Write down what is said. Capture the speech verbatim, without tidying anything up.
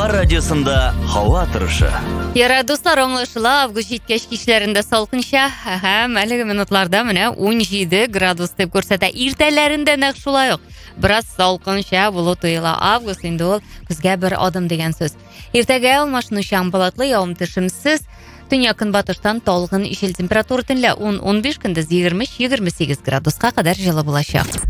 Балалар радиосында һава торышы. Яра достар, аңлашыла, август җиткәч кичләрендә салкынча, һәм әлеге минутларда менә ун җиде градус дип күрсәтә. Иртәләрендә нәкъ шулай ук. Бераз салкынча булу тоела. Август инде ул көзгә бер адым дигән сүз. Иртәгә алмашынучан булатлы явым-төшемсез, төньяк-көнбатыштан талгын ишел температура төнлә он-он биш, көндез егерме өч егерме сигез градуска кадәр җылы булачак.